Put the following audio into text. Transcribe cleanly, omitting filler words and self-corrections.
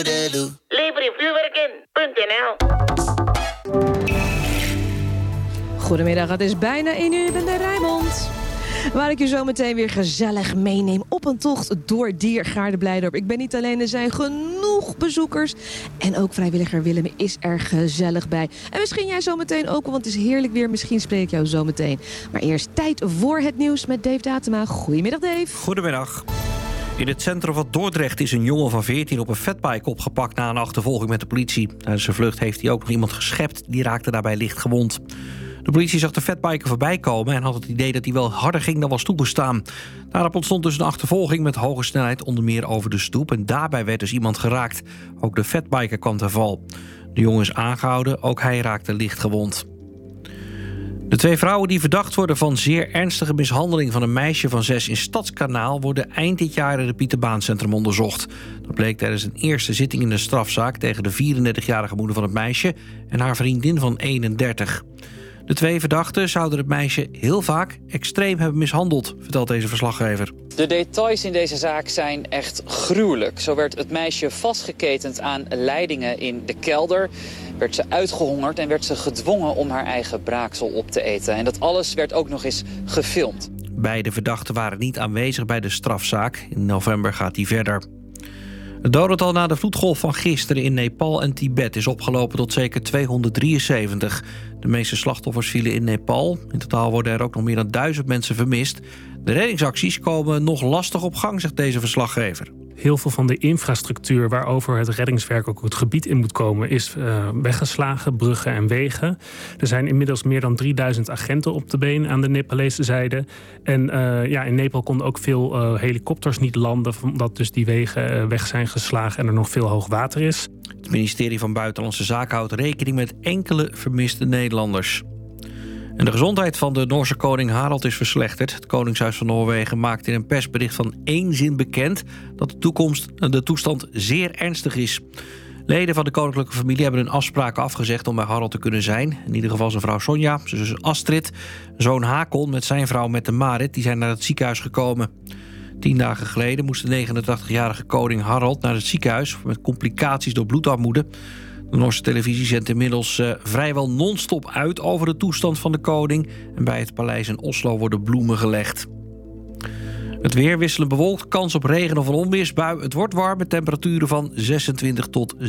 Lever je vuurwerk in.nl. Goedemiddag, het is bijna 1 uur, ik ben de Rijnmond. Waar ik je zo meteen weer gezellig meeneem op een tocht door Diergaarde Blijdorp. Ik ben niet alleen, er zijn genoeg bezoekers. En ook vrijwilliger Willem is er gezellig bij. En misschien jij zo meteen ook, want het is heerlijk weer. Misschien spreek ik jou zo meteen. Maar eerst tijd voor het nieuws met Dave Datema. Goedemiddag, Dave. Goedemiddag. In het centrum van Dordrecht is een jongen van 14 op een fatbike opgepakt na een achtervolging met de politie. Tijdens zijn vlucht heeft hij ook nog iemand geschept. Die raakte daarbij licht gewond. De politie zag de fatbiker voorbij komen en had het idee dat hij wel harder ging dan was toegestaan. Daarop ontstond dus een achtervolging met hoge snelheid, onder meer over de stoep. En daarbij werd dus iemand geraakt. Ook de fatbiker kwam ter val. De jongen is aangehouden, ook hij raakte licht gewond. De 2 vrouwen die verdacht worden van zeer ernstige mishandeling van een meisje van 6 in Stadskanaal worden eind dit jaar in het Pieterbaancentrum onderzocht. Dat bleek tijdens een eerste zitting in de strafzaak tegen de 34-jarige moeder van het meisje en haar vriendin van 31. De 2 verdachten zouden het meisje heel vaak extreem hebben mishandeld, vertelt deze verslaggever. De details in deze zaak zijn echt gruwelijk. Zo werd het meisje vastgeketend aan leidingen in de kelder, werd ze uitgehongerd en werd ze gedwongen om haar eigen braaksel op te eten. En dat alles werd ook nog eens gefilmd. Beide verdachten waren niet aanwezig bij de strafzaak. In november gaat die verder. Het dodental na de vloedgolf van gisteren in Nepal en Tibet is opgelopen tot zeker 273. De meeste slachtoffers vielen in Nepal. In totaal worden er ook nog meer dan 1000 mensen vermist. De reddingsacties komen nog lastig op gang, zegt deze verslaggever. Heel veel van de infrastructuur waarover het reddingswerk ook het gebied in moet komen is weggeslagen, bruggen en wegen. Er zijn inmiddels meer dan 3000 agenten op de been aan de Nepalese zijde. En in Nepal konden ook veel helikopters niet landen, omdat dus die wegen weg zijn geslagen en er nog veel hoog water is. Het ministerie van Buitenlandse Zaken houdt rekening met enkele vermiste Nederlanders. En de gezondheid van de Noorse koning Harald is verslechterd. Het Koningshuis van Noorwegen maakt in een persbericht van 1 zin bekend dat de toestand zeer ernstig is. Leden van de koninklijke familie hebben hun afspraken afgezegd om bij Harald te kunnen zijn. In ieder geval zijn vrouw Sonja, zijn zus Astrid, zoon Hakon met zijn vrouw Mette-Marit, die zijn naar het ziekenhuis gekomen. 10 dagen geleden moest de 89-jarige koning Harald naar het ziekenhuis met complicaties door bloedarmoede. De Noorse televisie zendt inmiddels vrijwel non-stop uit over de toestand van de koning. En bij het paleis in Oslo worden bloemen gelegd. Het weer wisselend bewolkt, kans op regen of een onweersbui. Het wordt warm met temperaturen van 26 tot